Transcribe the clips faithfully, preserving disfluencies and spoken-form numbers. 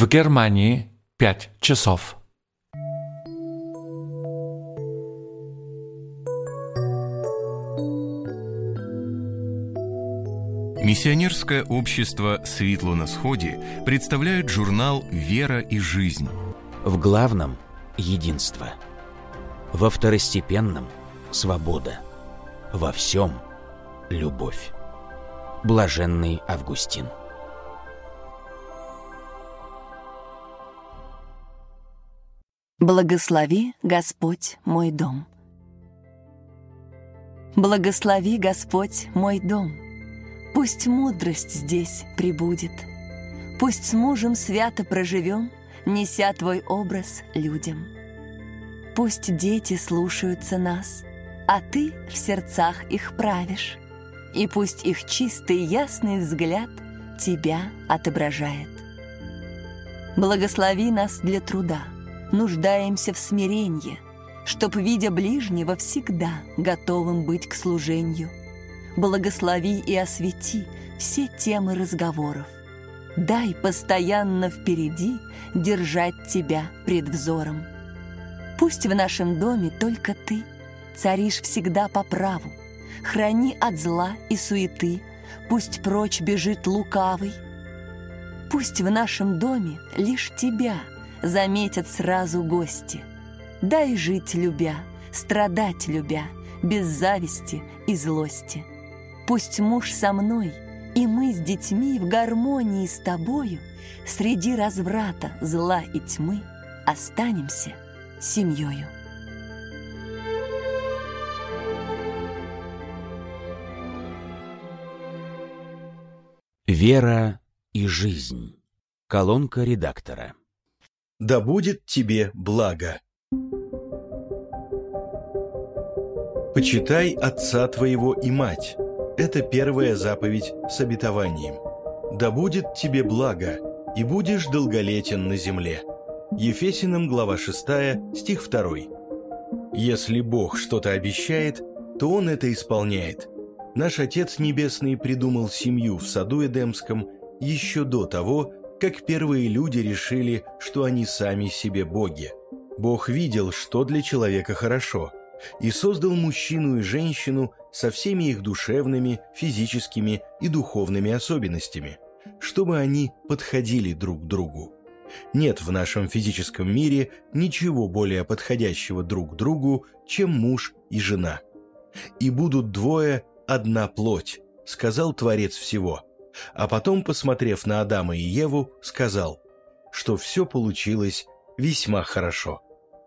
В Германии пять часов. Миссионерское общество «Светло на сходе» представляет журнал «Вера и жизнь». В главном – единство. Во второстепенном – свобода. Во всем – любовь. Блаженный Августин. Благослови, Господь, мой дом. Благослови, Господь, мой дом. Пусть мудрость здесь пребудет. Пусть с мужем свято проживем, неся Твой образ людям. Пусть дети слушаются нас, а Ты в сердцах их правишь. И пусть их чистый ясный взгляд Тебя отображает. Благослови нас для труда, нуждаемся в смиренье, чтоб, видя ближнего, всегда готовым быть к служению. Благослови и освети все темы разговоров. Дай постоянно впереди держать Тебя пред взором. Пусть в нашем доме только Ты царишь всегда по праву. Храни от зла и суеты, пусть прочь бежит лукавый. Пусть в нашем доме лишь Тебя заметят сразу гости. Дай жить любя, страдать любя, без зависти и злости. Пусть муж со мной, и мы с детьми в гармонии с Тобою среди разврата, зла и тьмы останемся семьёю. Вера и жизнь. Колонка редактора. Да будет тебе благо. Почитай отца твоего и мать. Это первая заповедь с обетованием. Да будет тебе благо, и будешь долголетен на земле. Ефесянам, глава шестая, стих второй. Если Бог что-то обещает, то Он это исполняет. Наш Отец Небесный придумал семью в саду Эдемском еще до того, как первые люди решили, что они сами себе боги. Бог видел, что для человека хорошо, и создал мужчину и женщину со всеми их душевными, физическими и духовными особенностями, чтобы они подходили друг к другу. Нет в нашем физическом мире ничего более подходящего друг к другу, чем муж и жена. «И будут двое одна плоть», — сказал Творец всего. А потом, посмотрев на Адама и Еву, сказал, что все получилось весьма хорошо.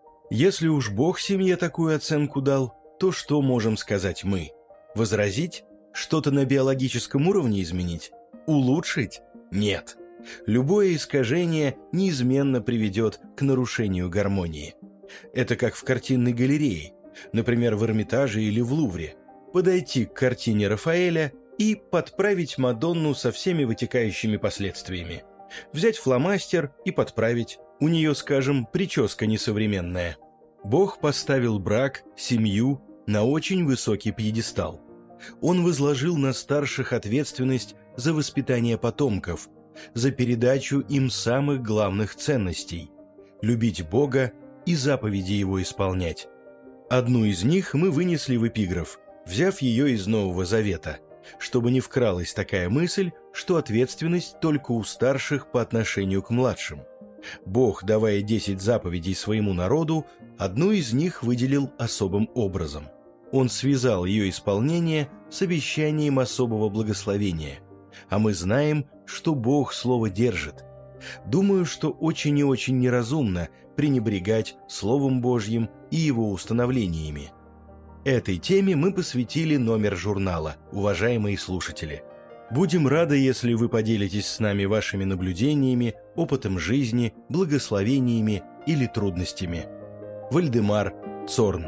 Если уж Бог семье такую оценку дал, то что можем сказать мы? Возразить? Что-то на биологическом уровне изменить? Улучшить? Нет. Любое искажение неизменно приведет к нарушению гармонии. Это как в картинной галерее, например, в Эрмитаже или в Лувре. Подойти к картине Рафаэля и подправить Мадонну со всеми вытекающими последствиями. Взять фломастер и подправить. У нее, скажем, прическа несовременная. Бог поставил брак, семью на очень высокий пьедестал. Он возложил на старших ответственность за воспитание потомков, за передачу им самых главных ценностей – любить Бога и заповеди Его исполнять. Одну из них мы вынесли в эпиграф, взяв ее из Нового Завета, чтобы не вкралась такая мысль, что ответственность только у старших по отношению к младшим. Бог, давая десять заповедей своему народу, одну из них выделил особым образом. Он связал ее исполнение с обещанием особого благословения. А мы знаем, что Бог слово держит. Думаю, что очень и очень неразумно пренебрегать Словом Божьим и Его установлениями. Этой теме мы посвятили номер журнала, уважаемые слушатели. Будем рады, если вы поделитесь с нами вашими наблюдениями, опытом жизни, благословениями или трудностями. Вальдемар Цорн.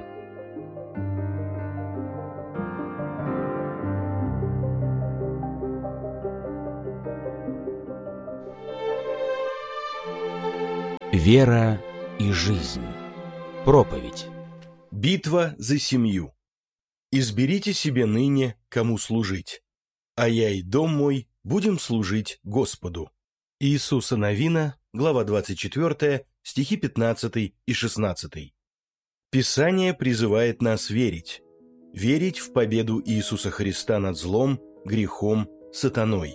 Вера и жизнь. Проповедь. Битва за семью. «Изберите себе ныне, кому служить, а я и дом мой будем служить Господу». Иисуса Навина, глава двадцать четвёртая, стихи пятнадцатый и шестнадцатый. Писание призывает нас верить. Верить в победу Иисуса Христа над злом, грехом, сатаной.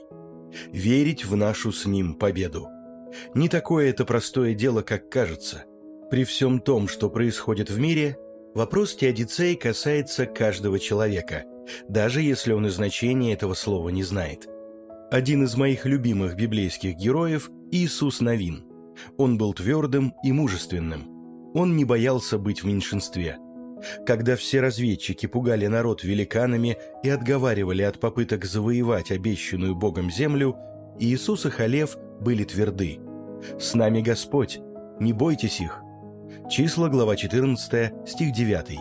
Верить в нашу с Ним победу. Не такое это простое дело, как кажется. При всем том, что происходит в мире, вопрос теодицеи касается каждого человека, даже если он и значения этого слова не знает. Один из моих любимых библейских героев – Иисус Навин. Он был твердым и мужественным. Он не боялся быть в меньшинстве. Когда все разведчики пугали народ великанами и отговаривали от попыток завоевать обещанную Богом землю, Иисус и Халев были тверды. «С нами Господь, не бойтесь их». Числа, глава четырнадцатая, стих девятый.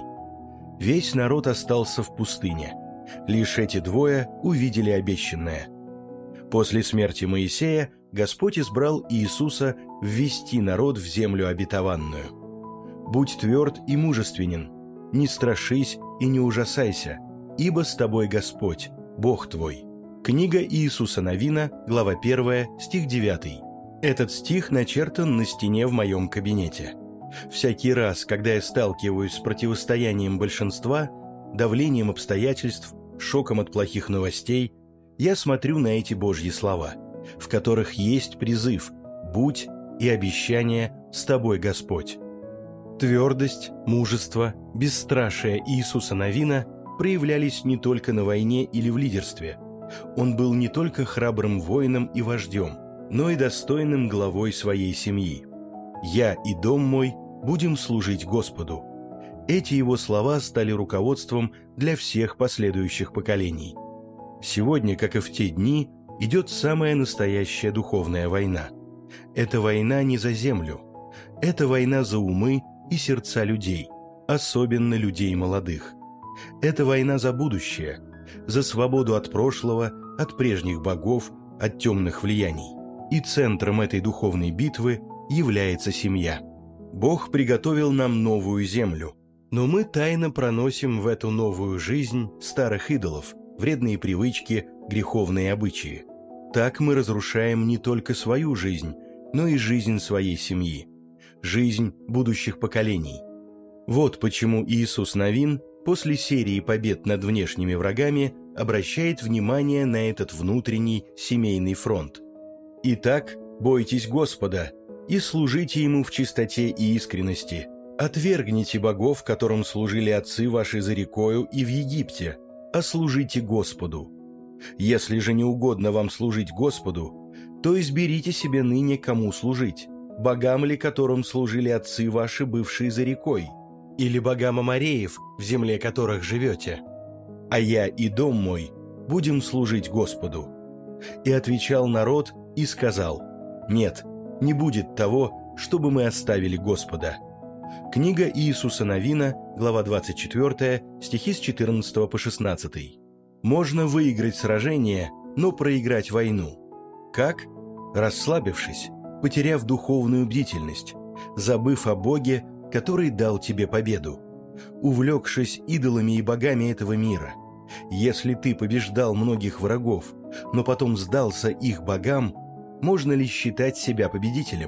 Весь народ остался в пустыне. Лишь эти двое увидели обещанное. После смерти Моисея Господь избрал Иисуса ввести народ в землю обетованную. «Будь тверд и мужественен, не страшись и не ужасайся, ибо с тобой Господь, Бог твой». Книга Иисуса Навина, глава первая, стих девятый. Этот стих начертан на стене в моем кабинете. Всякий раз, когда я сталкиваюсь с противостоянием большинства, давлением обстоятельств, шоком от плохих новостей, я смотрю на эти Божьи слова, в которых есть призыв «Будь» и обещание «С тобой Господь». Твердость, мужество, бесстрашие Иисуса Навина проявлялись не только на войне или в лидерстве. Он был не только храбрым воином и вождем, но и достойным главой своей семьи. «Я и дом мой будем служить Господу». Эти его слова стали руководством для всех последующих поколений. Сегодня, как и в те дни, идет самая настоящая духовная война. Это война не за землю. Это война за умы и сердца людей, особенно людей молодых. Это война за будущее, за свободу от прошлого, от прежних богов, от темных влияний. И центром этой духовной битвы является семья. Бог приготовил нам новую землю, но мы тайно проносим в эту новую жизнь старых идолов, вредные привычки, греховные обычаи. Так мы разрушаем не только свою жизнь, но и жизнь своей семьи, жизнь будущих поколений. Вот почему Иисус Навин после серии побед над внешними врагами обращает внимание на этот внутренний семейный фронт. «Итак, бойтесь Господа и служите Ему в чистоте и искренности. Отвергните богов, которым служили отцы ваши за рекою и в Египте, а служите Господу. Если же не угодно вам служить Господу, то изберите себе ныне, кому служить, богам ли, которым служили отцы ваши, бывшие за рекой, или богам амореев, в земле которых живете. А я и дом мой будем служить Господу». И отвечал народ и сказал: «Нет, не будет того, чтобы мы оставили Господа». Книга Иисуса Навина, глава двадцать четвёртая, стихи с четырнадцатого по шестнадцатый. Можно выиграть сражение, но проиграть войну. Как? Расслабившись, потеряв духовную бдительность, забыв о Боге, который дал тебе победу, увлекшись идолами и богами этого мира. Если ты побеждал многих врагов, но потом сдался их богам, можно ли считать себя победителем?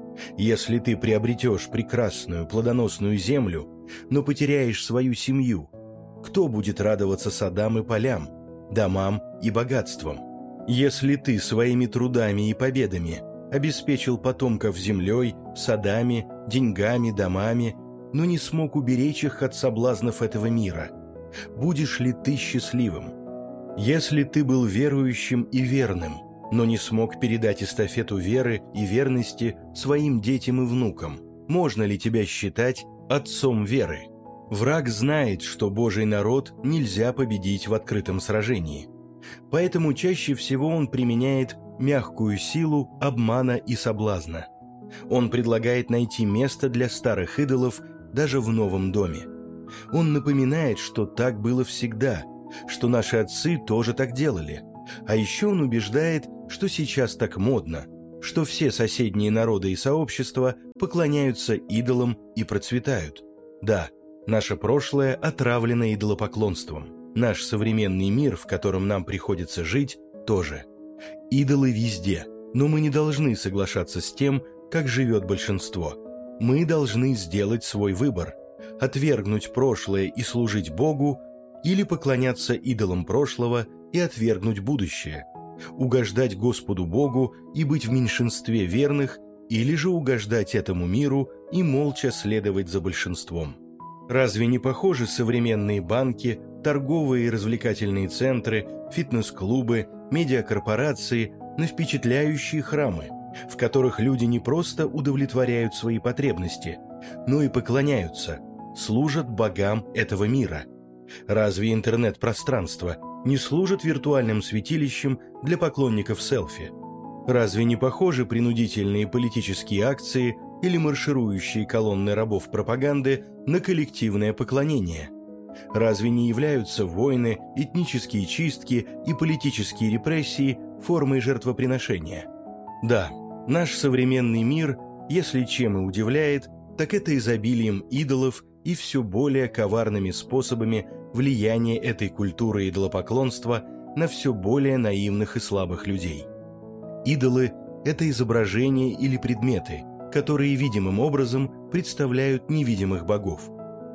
Если ты приобретешь прекрасную плодоносную землю, но потеряешь свою семью, кто будет радоваться садам и полям, домам и богатствам? Если ты своими трудами и победами обеспечил потомков землей, садами, деньгами, домами, но не смог уберечь их от соблазнов этого мира, будешь ли ты счастливым? Если ты был верующим и верным, но не смог передать эстафету веры и верности своим детям и внукам, можно ли тебя считать отцом веры? Враг знает, что Божий народ нельзя победить в открытом сражении. Поэтому чаще всего он применяет мягкую силу обмана и соблазна. Он предлагает найти место для старых идолов даже в новом доме. Он напоминает, что так было всегда, что наши отцы тоже так делали. А еще он убеждает, что сейчас так модно, что все соседние народы и сообщества поклоняются идолам и процветают. Да, наше прошлое отравлено идолопоклонством. Наш современный мир, в котором нам приходится жить, тоже. Идолы везде, но мы не должны соглашаться с тем, как живет большинство. Мы должны сделать свой выбор – отвергнуть прошлое и служить Богу, или поклоняться идолам прошлого и отвергнуть будущее, угождать Господу Богу и быть в меньшинстве верных, или же угождать этому миру и молча следовать за большинством. Разве не похожи современные банки, торговые и развлекательные центры, фитнес-клубы, медиакорпорации на впечатляющие храмы, в которых люди не просто удовлетворяют свои потребности, но и поклоняются, служат богам этого мира? Разве интернет-пространство не служит виртуальным святилищем для поклонников селфи? Разве не похожи принудительные политические акции или марширующие колонны рабов пропаганды на коллективное поклонение? Разве не являются войны, этнические чистки и политические репрессии формой жертвоприношения? Да, наш современный мир, если чем и удивляет, так это изобилием идолов и все более коварными способами влияния этой культуры идолопоклонства на все более наивных и слабых людей. Идолы – это изображения или предметы, которые видимым образом представляют невидимых богов.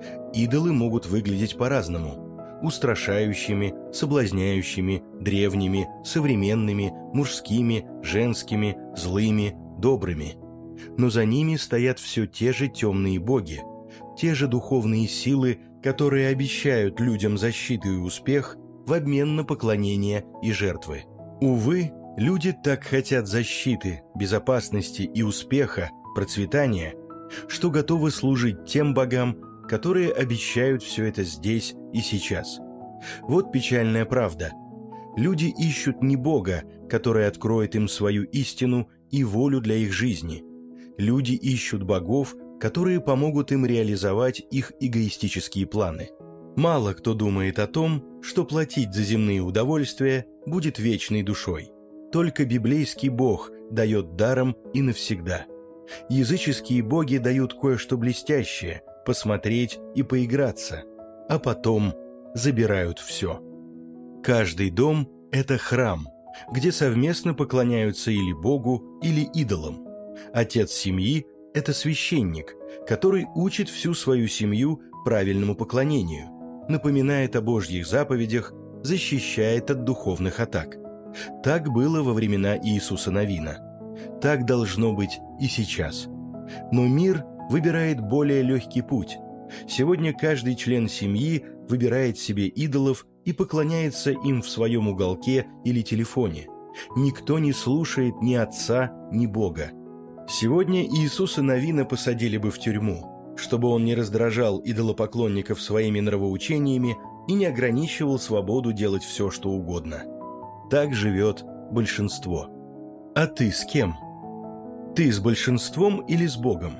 Идолы могут выглядеть по-разному – устрашающими, соблазняющими, древними, современными, мужскими, женскими, злыми, добрыми. Но за ними стоят все те же темные боги, те же духовные силы, которые обещают людям защиту и успех в обмен на поклонение и жертвы. Увы, люди так хотят защиты, безопасности и успеха, процветания, что готовы служить тем богам, которые обещают все это здесь и сейчас. Вот печальная правда. Люди ищут не Бога, который откроет им свою истину и волю для их жизни. Люди ищут богов, которые помогут им реализовать их эгоистические планы. Мало кто думает о том, что платить за земные удовольствия будет вечной душой. Только библейский Бог дает даром и навсегда. Языческие боги дают кое-что блестящее, посмотреть и поиграться, а потом забирают все. Каждый дом – это храм, где совместно поклоняются или Богу, или идолам. Отец семьи – это священник, который учит всю свою семью правильному поклонению, напоминает о Божьих заповедях, защищает от духовных атак. Так было во времена Иисуса Навина. Так должно быть и сейчас. Но мир выбирает более легкий путь. Сегодня каждый член семьи выбирает себе идолов и поклоняется им в своем уголке или телефоне. Никто не слушает ни отца, ни Бога. Сегодня Иисуса Навина посадили бы в тюрьму, чтобы он не раздражал идолопоклонников своими нравоучениями и не ограничивал свободу делать все, что угодно. Так живет большинство. А ты с кем? Ты с большинством или с Богом?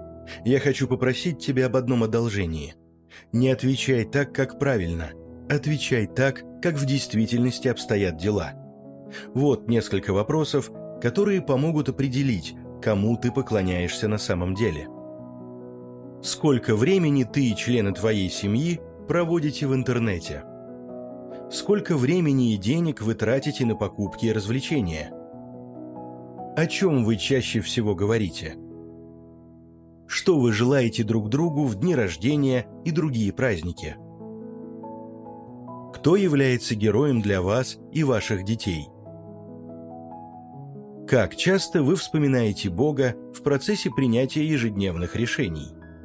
Я хочу попросить тебя об одном одолжении. Не отвечай так, как правильно. Отвечай так, как в действительности обстоят дела. Вот несколько вопросов, которые помогут определить, кому ты поклоняешься на самом деле. Сколько времени ты и члены твоей семьи проводите в интернете? Сколько времени и денег вы тратите на покупки и развлечения? О чем вы чаще всего говорите? Что вы желаете друг другу в дни рождения и другие праздники? Кто является героем для вас и ваших детей? Как часто вы вспоминаете Бога в процессе принятия ежедневных решений?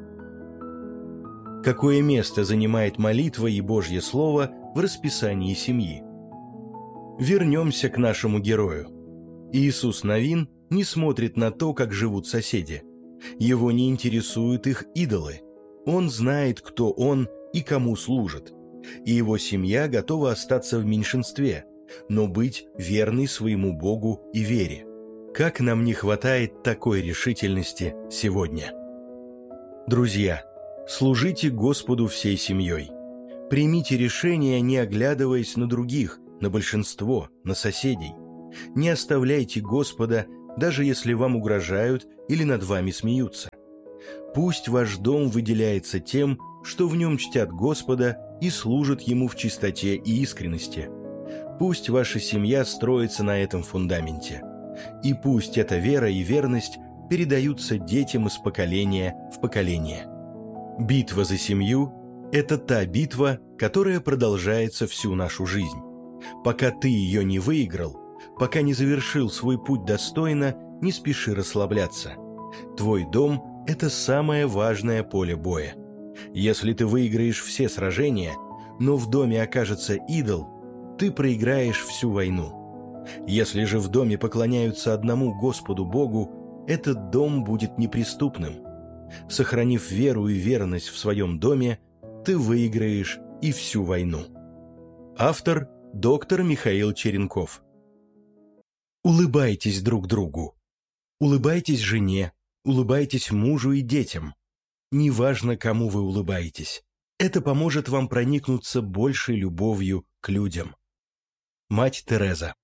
Какое место занимает молитва и Божье Слово в расписании семьи? Вернемся к нашему герою. Иисус Навин не смотрит на то, как живут соседи. Его не интересуют их идолы. Он знает, кто он и кому служит. И его семья готова остаться в меньшинстве, но быть верной своему Богу и вере. Как нам не хватает такой решительности сегодня. Друзья, служите Господу всей семьей. Примите решение, не оглядываясь на других, на большинство, на соседей. Не оставляйте Господа, даже если вам угрожают или над вами смеются. Пусть ваш дом выделяется тем, что в нем чтят Господа и служат Ему в чистоте и искренности. Пусть ваша семья строится на этом фундаменте. И пусть эта вера и верность передаются детям из поколения в поколение. Битва за семью – это та битва, которая продолжается всю нашу жизнь. Пока ты ее не выиграл, пока не завершил свой путь достойно, не спеши расслабляться. Твой дом – это самое важное поле боя. Если ты выиграешь все сражения, но в доме окажется идол, ты проиграешь всю войну. Если же в доме поклоняются одному Господу Богу, этот дом будет неприступным. Сохранив веру и верность в своем доме, ты выиграешь и всю войну. Автор – доктор Михаил Черенков. Улыбайтесь друг другу. Улыбайтесь жене, улыбайтесь мужу и детям. Неважно, кому вы улыбаетесь. Это поможет вам проникнуться большей любовью к людям. Мать Тереза.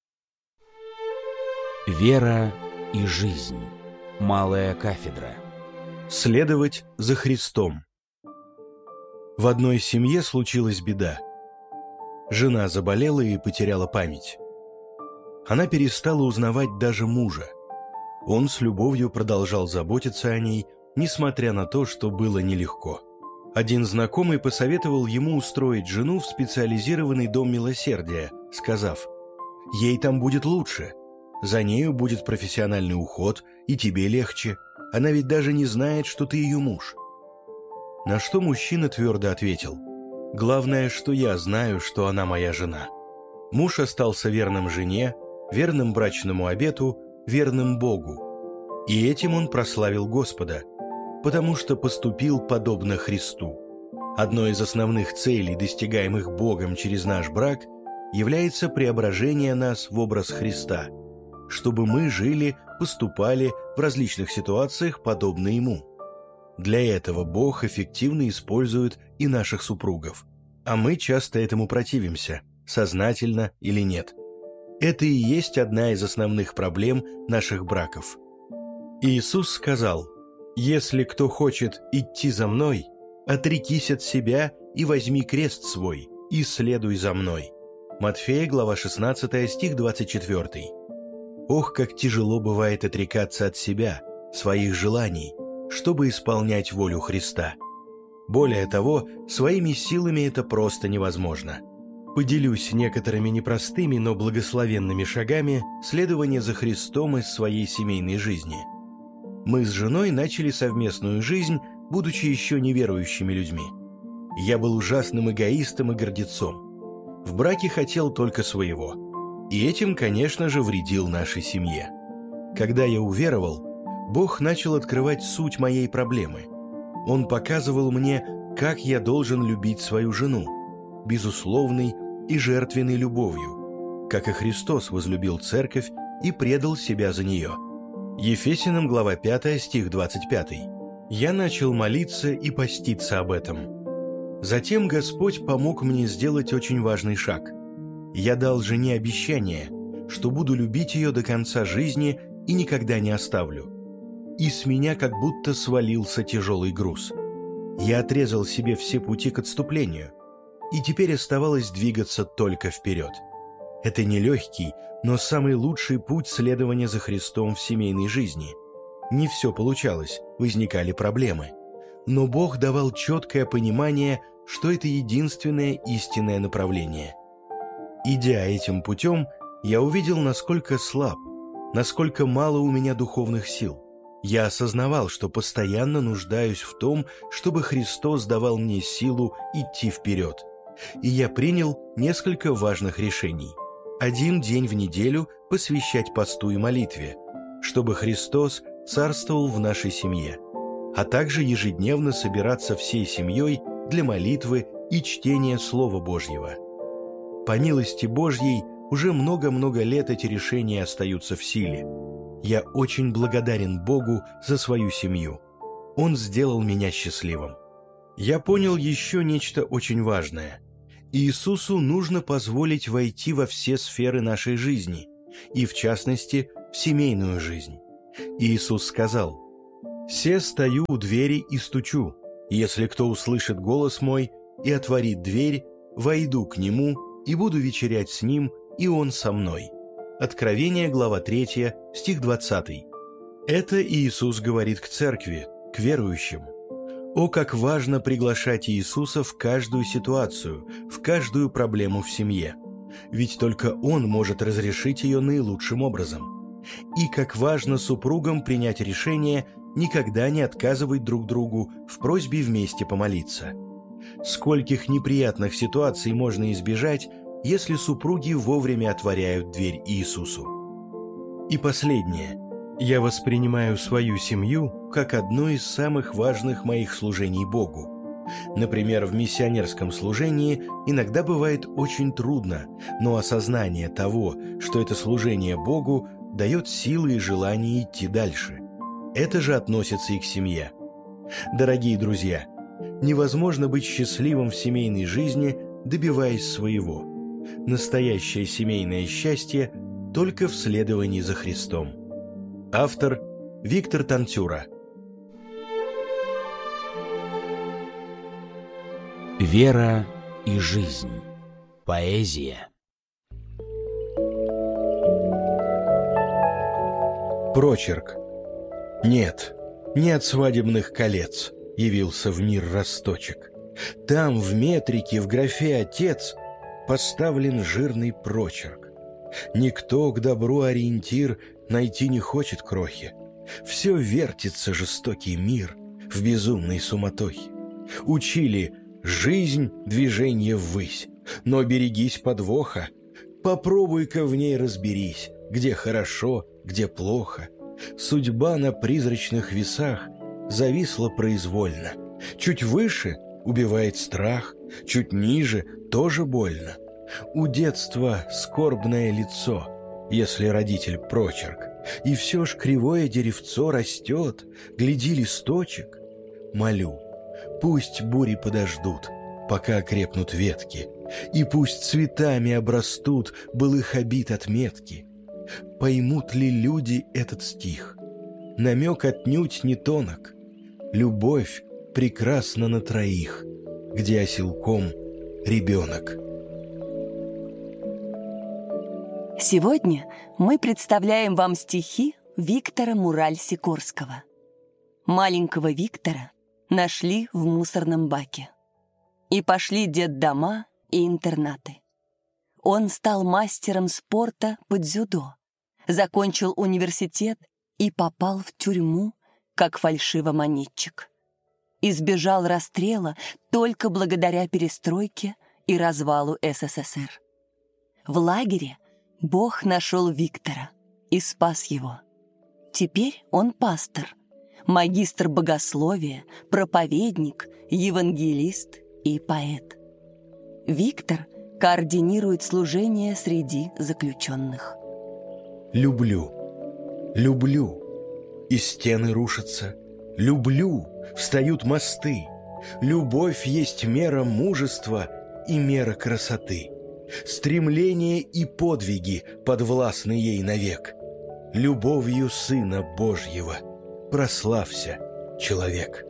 Вера и жизнь. Малая кафедра. Следовать за Христом. В одной семье случилась беда. Жена заболела и потеряла память. Она перестала узнавать даже мужа. Он с любовью продолжал заботиться о ней, несмотря на то, что было нелегко. Один знакомый посоветовал ему устроить жену в специализированный дом милосердия, сказав: «Ей там будет лучше. За нею будет профессиональный уход, и тебе легче. Она ведь даже не знает, что ты ее муж». На что мужчина твердо ответил: «Главное, что я знаю, что она моя жена». Муж остался верным жене, верным брачному обету, верным Богу. И этим он прославил Господа, потому что поступил подобно Христу. Одной из основных целей, достигаемых Богом через наш брак, является преображение нас в образ Христа, чтобы мы жили, поступали в различных ситуациях подобно Ему. Для этого Бог эффективно использует и наших супругов, а мы часто этому противимся, сознательно или нет. Это и есть одна из основных проблем наших браков. Иисус сказал: «Если кто хочет идти за Мной, отрекись от себя и возьми крест свой, и следуй за Мной». Матфея, глава шестнадцатая, стих двадцать четвёртый. Ох, как тяжело бывает отрекаться от себя, своих желаний, чтобы исполнять волю Христа. Более того, своими силами это просто невозможно. Поделюсь некоторыми непростыми, но благословенными шагами следования за Христом из своей семейной жизни. Мы с женой начали совместную жизнь, будучи еще неверующими людьми. Я был ужасным эгоистом и гордецом. В браке хотел только своего. И этим, конечно же, вредил нашей семье. Когда я уверовал, Бог начал открывать суть моей проблемы. Он показывал мне, как я должен любить свою жену, безусловной и жертвенной любовью, как и Христос возлюбил церковь и предал себя за нее. Ефесянам, глава пятая, стих двадцать пятый. Я начал молиться и поститься об этом. Затем Господь помог мне сделать очень важный шаг. Я дал жене обещание, что буду любить ее до конца жизни и никогда не оставлю. И с меня как будто свалился тяжелый груз. Я отрезал себе все пути к отступлению, и теперь оставалось двигаться только вперед. Это нелегкий, но самый лучший путь следования за Христом в семейной жизни. Не все получалось, возникали проблемы. Но Бог давал четкое понимание, что это единственное истинное направление. Идя этим путем, я увидел, насколько слаб, насколько мало у меня духовных сил. Я осознавал, что постоянно нуждаюсь в том, чтобы Христос давал мне силу идти вперед. И я принял несколько важных решений. Один день в неделю посвящать посту и молитве, чтобы Христос царствовал в нашей семье, а также ежедневно собираться всей семьей для молитвы и чтения Слова Божьего. По милости Божьей уже много-много лет эти решения остаются в силе. Я очень благодарен Богу за свою семью. Он сделал меня счастливым. Я понял еще нечто очень важное. Иисусу нужно позволить войти во все сферы нашей жизни, и в частности, в семейную жизнь. Иисус сказал: «Се стою у двери и стучу. Если кто услышит голос мой и отворит дверь, войду к нему и буду вечерять с ним, и он со мной». Откровение, глава третья, стих двадцатый. Это Иисус говорит к церкви, к верующим. О, как важно приглашать Иисуса в каждую ситуацию, в каждую проблему в семье. Ведь только Он может разрешить ее наилучшим образом. И как важно супругам принять решение никогда не отказывать друг другу в просьбе вместе помолиться. Скольких неприятных ситуаций можно избежать, если супруги вовремя отворяют дверь Иисусу. И последнее. Я воспринимаю свою семью как одно из самых важных моих служений Богу. Например, в миссионерском служении иногда бывает очень трудно, но осознание того, что это служение Богу, дает силы и желание идти дальше. Это же относится и к семье. Дорогие друзья, невозможно быть счастливым в семейной жизни, добиваясь своего. Настоящее семейное счастье только в следовании за Христом. Автор Виктор Танцюра. Вера и жизнь. Поэзия. Прочерк. Нет, не от свадебных колец явился в мир росточек. Там в метрике в графе «Отец» поставлен жирный прочерк. Никто к добру ориентир найти не хочет крохи. Все вертится жестокий мир в безумной суматохе. Учили жизнь движение ввысь, но берегись подвоха. Попробуй-ка в ней разберись, где хорошо, где плохо. Судьба на призрачных весах зависла произвольно. Чуть выше убивает страх, чуть ниже тоже больно. У детства скорбное лицо, если родитель прочерк, и все ж кривое деревцо растет, гляди листочек. Молю, пусть бури подождут, пока окрепнут ветки, и пусть цветами обрастут былых обид отметки. Поймут ли люди этот стих? Намек отнюдь не тонок. Любовь прекрасна на троих, где оселком ребенок. Сегодня мы представляем вам стихи Виктора Мураль-Сикорского. Маленького Виктора нашли в мусорном баке. И пошли детдома и интернаты. Он стал мастером спорта по дзюдо, закончил университет и попал в тюрьму, как фальшивомонетчик. Избежал расстрела только благодаря перестройке и развалу СССР. В лагере Бог нашел Виктора и спас его. Теперь он пастор, магистр богословия, проповедник, евангелист и поэт. Виктор координирует служение среди заключенных. Люблю, люблю, и стены рушатся. Люблю, встают мосты. Любовь есть мера мужества и мера красоты. Стремление и подвиги подвластны ей навек. Любовью Сына Божьего прославься, человек.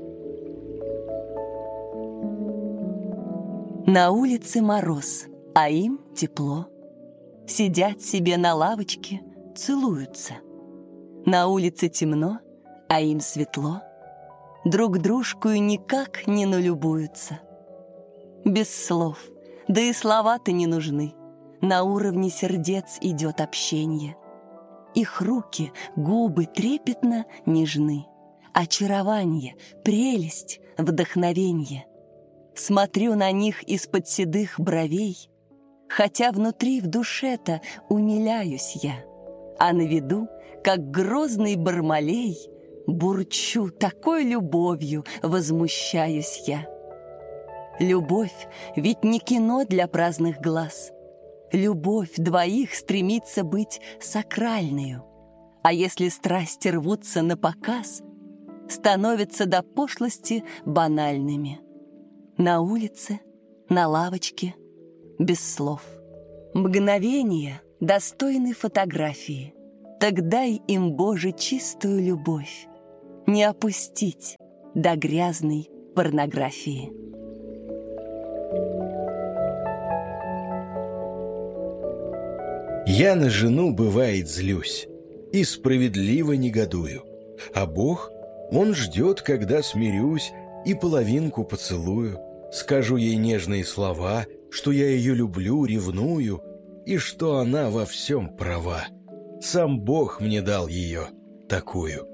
На улице мороз, а им тепло. Сидят себе на лавочке, целуются. На улице темно, а им светло. Друг дружку и никак не налюбуются. Без слов, да и слова-то не нужны. На уровне сердец идет общение. Их руки, губы трепетно нежны. Очарование, прелесть, вдохновенье. Смотрю на них из-под седых бровей, хотя внутри в душе-то умиляюсь я, а на виду, как грозный Бармалей, бурчу такой любовью, возмущаюсь я. Любовь ведь не кино для праздных глаз. Любовь двоих стремится быть сакральною, а если страсти рвутся на показ, становятся до пошлости банальными. На улице, на лавочке, без слов. Мгновения достойны фотографии. Так дай им, Боже, чистую любовь, не опустить до грязной порнографии. Я на жену, бывает, злюсь. и справедливо негодую. А Бог, Он ждет, когда смирюсь и половинку поцелую. Скажу ей нежные слова, что я ее люблю, ревную, и что она во всем права. Сам Бог мне дал ее такую.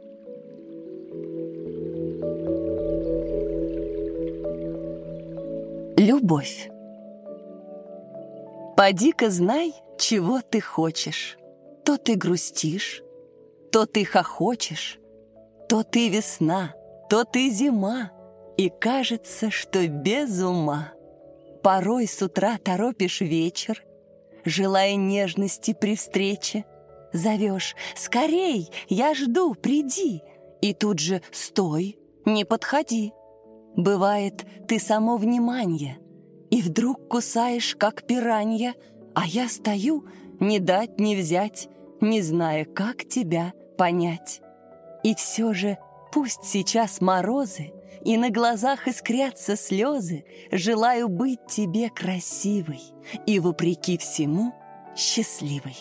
Любовь. Поди-ка знай, чего ты хочешь. То ты грустишь, то ты хохочешь, то ты весна, то ты зима, и кажется, что без ума. Порой с утра торопишь вечер, желая нежности при встрече. Зовешь: «Скорей, я жду, приди!» И тут же: «Стой, не подходи!» Бывает, ты само внимание, и вдруг кусаешь, как пиранья, а я стою, не дать не взять, не зная, как тебя понять. И все же пусть сейчас морозы, и на глазах искрятся слезы, желаю быть тебе красивой и, вопреки всему, счастливой.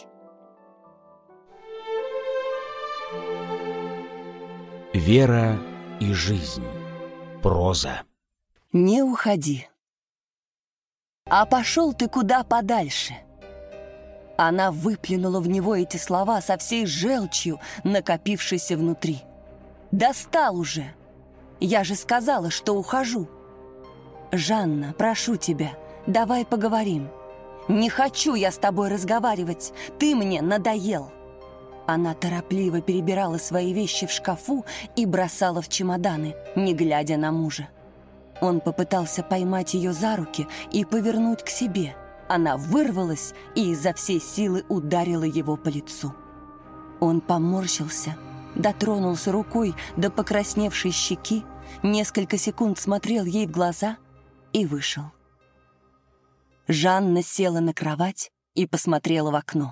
Вера и жизнь. Проза. Не уходи. А пошел ты куда подальше. Она выплюнула в него эти слова со всей желчью, накопившейся внутри. Достал уже. Я же сказала, что ухожу. Жанна, прошу тебя, давай поговорим. Не хочу я с тобой разговаривать, ты мне надоел. Она торопливо перебирала свои вещи в шкафу и бросала в чемоданы, не глядя на мужа. Он попытался поймать ее за руки и повернуть к себе. Она вырвалась и изо всей силы ударила его по лицу. Он поморщился, дотронулся рукой до покрасневшей щеки, несколько секунд смотрел ей в глаза и вышел. Жанна села на кровать и посмотрела в окно.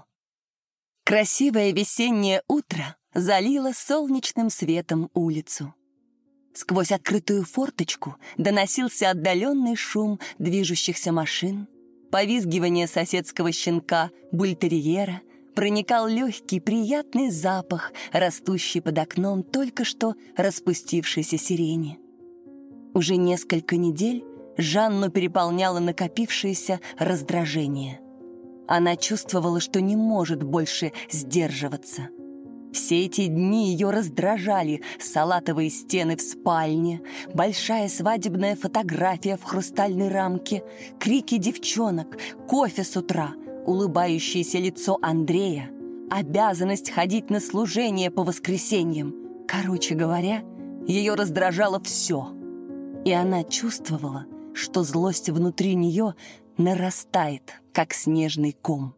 Красивое весеннее утро залило солнечным светом улицу. Сквозь открытую форточку доносился отдаленный шум движущихся машин, повизгивание соседского щенка бультерьера, проникал легкий приятный запах, растущий под окном только что распустившейся сирени. Уже несколько недель Жанну переполняло накопившееся раздражение. Она чувствовала, что не может больше сдерживаться. Все эти дни ее раздражали салатовые стены в спальне, большая свадебная фотография в хрустальной рамке, крики девчонок, кофе с утра, улыбающееся лицо Андрея, обязанность ходить на служение по воскресеньям. Короче говоря, ее раздражало все. И она чувствовала, что злость внутри нее нарастает, как снежный ком.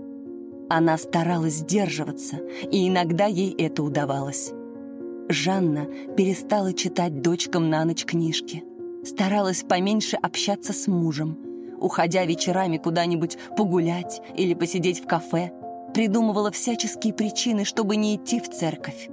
Она старалась сдерживаться, и иногда ей это удавалось. Жанна перестала читать дочкам на ночь книжки, старалась поменьше общаться с мужем, уходя вечерами куда-нибудь погулять или посидеть в кафе, придумывала всяческие причины, чтобы не идти в церковь.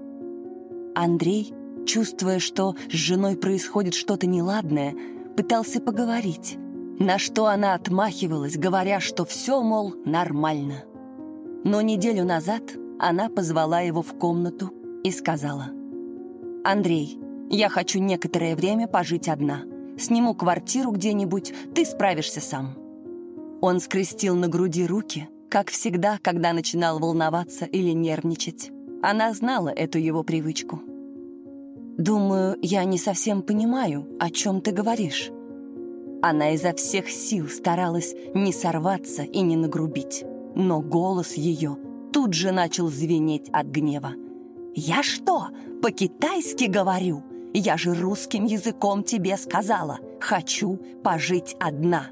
Андрей, чувствуя, что с женой происходит что-то неладное, пытался поговорить, на что она отмахивалась, говоря, что все, мол, нормально. Но неделю назад она позвала его в комнату и сказала: «Андрей, я хочу некоторое время пожить одна. Сниму квартиру где-нибудь, ты справишься сам». Он скрестил на груди руки, как всегда, когда начинал волноваться или нервничать. Она знала эту его привычку. «Думаю, я не совсем понимаю, о чем ты говоришь». Она изо всех сил старалась не сорваться и не нагрубить. Но голос ее тут же начал звенеть от гнева. «Я что, по-китайски говорю? Я же русским языком тебе сказала. Хочу пожить одна».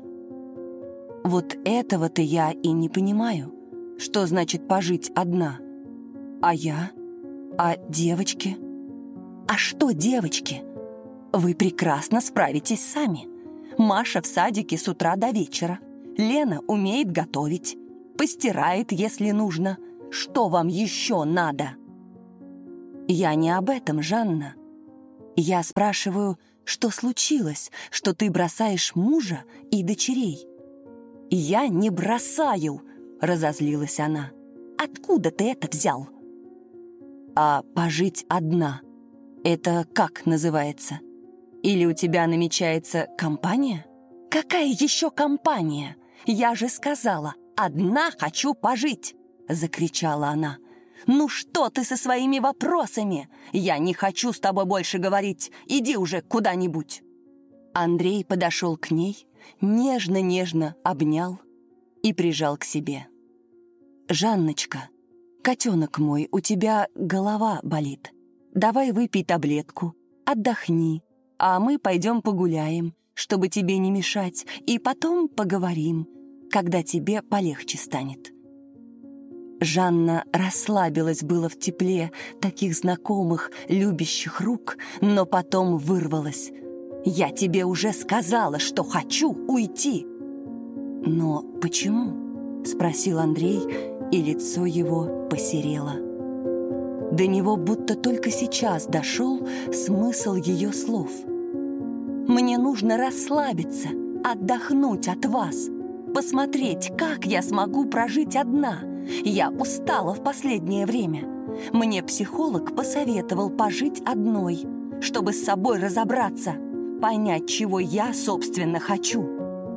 Вот этого-то я и не понимаю. Что значит пожить одна? А я? А девочки? А что девочки? Вы прекрасно справитесь сами. Маша в садике с утра до вечера. Лена умеет готовить. Постирает, если нужно. Что вам еще надо? Я не об этом, Жанна. Я спрашиваю, что случилось, что ты бросаешь мужа и дочерей? Я не бросаю, разозлилась она. Откуда ты это взял? А пожить одна — это как называется? Или у тебя намечается компания? Какая еще компания? Я же сказала, одна хочу пожить, закричала она. Ну что ты со своими вопросами? Я не хочу с тобой больше говорить. Иди уже куда-нибудь. Андрей подошел к ней, нежно-нежно обнял и прижал к себе. «Жанночка, котенок мой, у тебя голова болит. Давай выпей таблетку, отдохни, а мы пойдем погуляем, чтобы тебе не мешать, и потом поговорим, когда тебе полегче станет». Жанна расслабилась было в тепле таких знакомых, любящих рук, но потом вырвалась. «Я тебе уже сказала, что хочу уйти». «Но почему?» — спросил Андрей, и лицо его посерело. До него будто только сейчас дошел смысл ее слов. «Мне нужно расслабиться, отдохнуть от вас, посмотреть, как я смогу прожить одна. Я устала в последнее время. Мне психолог посоветовал пожить одной, чтобы с собой разобраться, понять, чего я, собственно, хочу».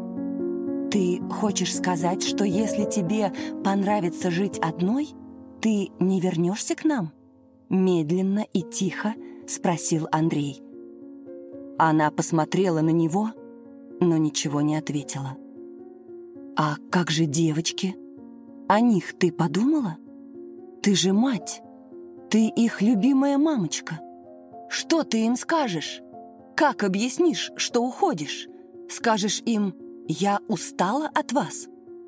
«Ты хочешь сказать, что если тебе понравится жить одной, ты не вернешься к нам?» Медленно и тихо спросил Андрей. Она посмотрела на него, но ничего не ответила. «А как же девочки? О них ты подумала? Ты же мать, ты их любимая мамочка. Что ты им скажешь? Как объяснишь, что уходишь? Скажешь им: «Я устала от вас»?»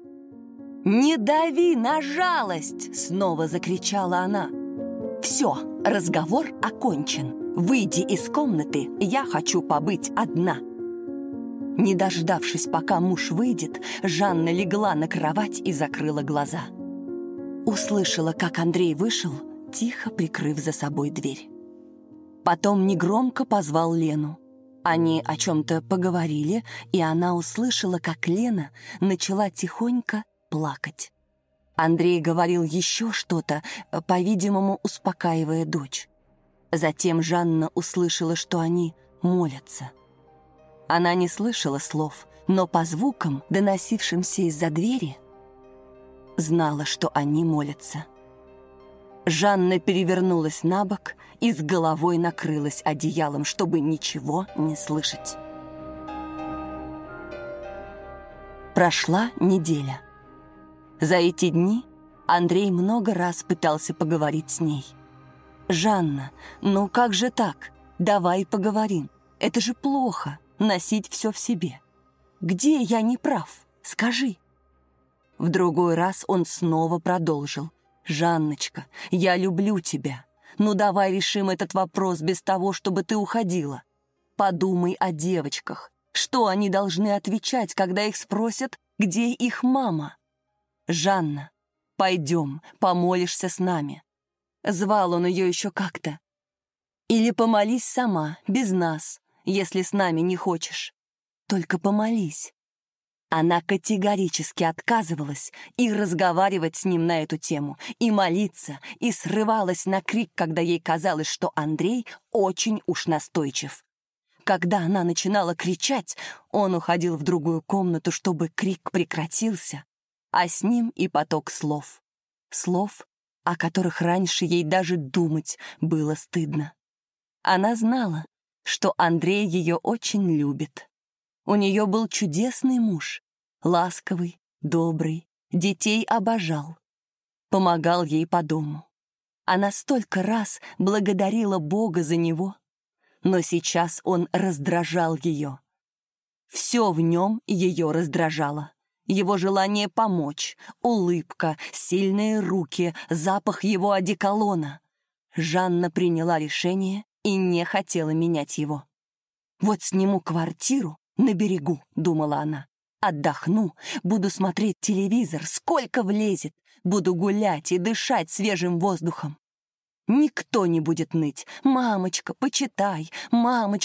«Не дави на жалость!» — снова закричала она. «Все, разговор окончен. Выйди из комнаты, я хочу побыть одна». Не дождавшись, пока муж выйдет, Жанна легла на кровать и закрыла глаза. Услышала, как Андрей вышел, тихо прикрыв за собой дверь. Потом негромко позвал Лену. Они о чем-то поговорили, и она услышала, как Лена начала тихонько плакать. Андрей говорил еще что-то, по-видимому, успокаивая дочь. Затем Жанна услышала, что они молятся. Она не слышала слов, но по звукам, доносившимся из-за двери, знала, что они молятся. Жанна перевернулась на бок и с головой накрылась одеялом, чтобы ничего не слышать. Прошла неделя. За эти дни Андрей много раз пытался поговорить с ней. «Жанна, ну как же так? Давай поговорим. Это же плохо, носить все в себе. Где я не прав? Скажи». В другой раз он снова продолжил. «Жанночка, я люблю тебя. Ну давай решим этот вопрос без того, чтобы ты уходила. Подумай о девочках. Что они должны отвечать, когда их спросят, где их мама? Жанна, пойдем, помолишься с нами». Звал он ее еще как-то. «Или помолись сама, без нас, если с нами не хочешь. Только помолись». Она категорически отказывалась и разговаривать с ним на эту тему, и молиться, и срывалась на крик, когда ей казалось, что Андрей очень уж настойчив. Когда она начинала кричать, он уходил в другую комнату, чтобы крик прекратился, а с ним и поток слов. Слов, о которых раньше ей даже думать было стыдно. Она знала, что Андрей ее очень любит. У нее был чудесный муж, ласковый, добрый, детей обожал, помогал ей по дому. Она столько раз благодарила Бога за него, но сейчас он раздражал ее. Все в нем ее раздражало. Его желание помочь, улыбка, сильные руки, запах его одеколона. Жанна приняла решение и не хотела менять его. «Вот сниму квартиру на берегу», — думала она. «Отдохну, буду смотреть телевизор, сколько влезет, буду гулять и дышать свежим воздухом. Никто не будет ныть. Мамочка, почитай, мамочка».